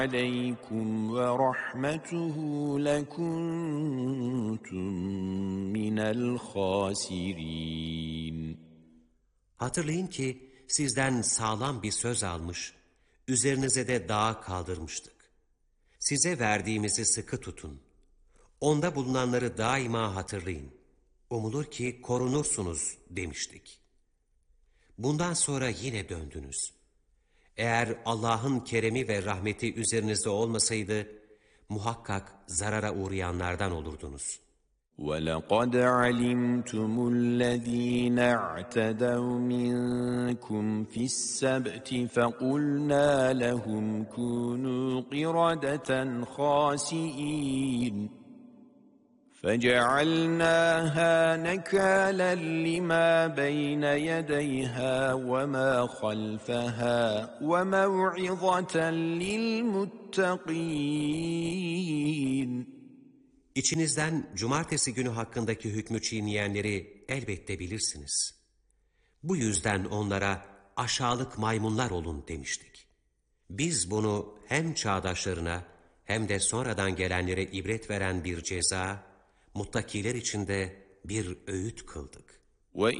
عليكم ورحمته لكنتم من الخاسرين. Hatırlayın ki sizden sağlam bir söz almış, üzerinize de dağı kaldırmıştık. Size verdiğimizi sıkı tutun. Onda bulunanları daima hatırlayın. Umulur ki korunursunuz demiştik. Bundan sonra yine döndünüz. Eğer Allah'ın keremi ve rahmeti üzerinizde olmasaydı, muhakkak zarara uğrayanlardan olurdunuz. وَلَقَدْ عَلِمْتُمُ الَّذ۪ينَ اعْتَدَوْا مِنْكُمْ فِي السَّبْتِ فَقُلْنَا لَهُمْ كُونُوا قِرَدَةً خَاسِئِينَ فَجَعَلْنَاهَا نَكَالًا لِمَا بَيْنَ يَدَيْهَا وَمَا خَلْفَهَا وَمَوْعِظَةً لِلْمُتَّقِينَ. İçinizden cumartesi günü hakkındaki hükmü çiğneyenleri elbette bilirsiniz. Bu yüzden onlara aşağılık maymunlar olun demiştik. Biz bunu hem çağdaşlarına hem de sonradan gelenlere ibret veren bir ceza, muttakiler için de bir öğüt kıldık.